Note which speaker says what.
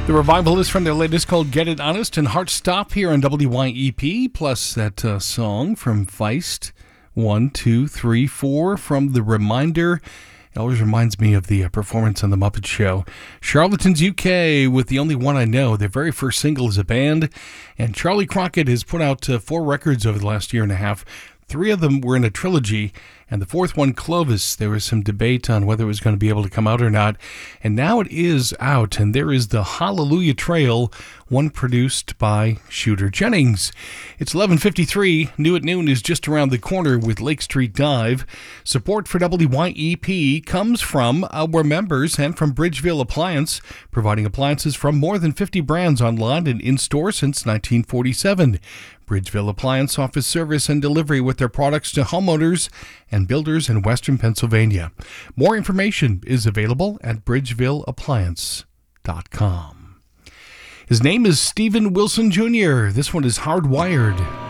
Speaker 1: The Revival is from their latest called Get It Honest and Heart Stop here on WYEP, plus that song from Feist, 1, 2, 3, 4 from The Reminder. It always reminds me of the performance on The Muppet Show. Charlatans UK with The Only One I Know, their very first single as a band. And Charlie Crockett has put out 4 records over the last year and a half. 3 of them were in a trilogy, and the 4th one, Clovis, there was some debate on whether it was going to be able to come out or not, and now it is out, and there is the Hallelujah Trail, one produced by Shooter Jennings. It's 11:53. New at Noon is just around the corner with Lake Street Dive. Support for WYEP comes from our members and from Bridgeville Appliance, providing appliances from more than 50 brands online and in-store since 1947. Bridgeville Appliance offers service and delivery with their products to homeowners and builders in Western Pennsylvania. More information is available at bridgevilleappliance.com. His name is Steven Wilson Jr. This one is Hardwired.